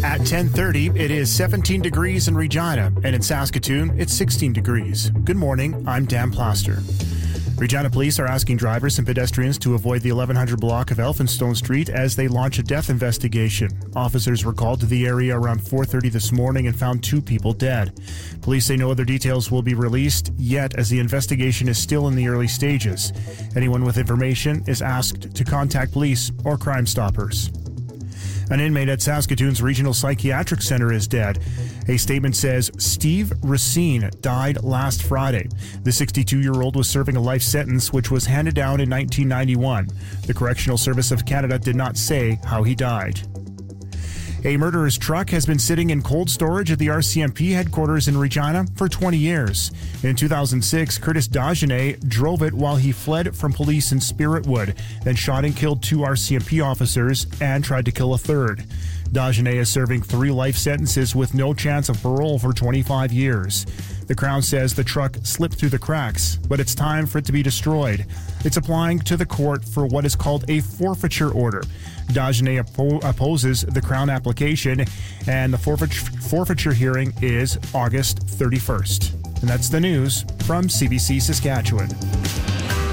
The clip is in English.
At 10:30, it is 17 degrees in Regina, and in Saskatoon, it's 16 degrees. Good morning, I'm Dan Plaster. Regina police are asking drivers and pedestrians to avoid the 1100 block of Elphinstone Street as they launch a death investigation. Officers were called to the area around 4:30 this morning and found 2 people dead. Police say no other details will be released yet as the investigation is still in the early stages. Anyone with information is asked to contact police or Crime Stoppers. An inmate at Saskatoon's Regional Psychiatric Center is dead. A statement says Steve Racine died last Friday. The 62-year-old was serving a life sentence which was handed down in 1991. The Correctional Service of Canada did not say how he died. A murderer's truck has been sitting in cold storage at the RCMP headquarters in Regina for 20 years. In 2006, Curtis Dagenet drove it while he fled from police in Spiritwood, then shot and killed 2 RCMP officers and tried to kill a third. Dagenet is serving 3 life sentences with no chance of parole for 25 years. The Crown says the truck slipped through the cracks, but it's time for it to be destroyed. It's applying to the court for what is called a forfeiture order. Dagenet opposes the Crown application, and the forfeiture hearing is August 31st. And that's the news from CBC Saskatchewan.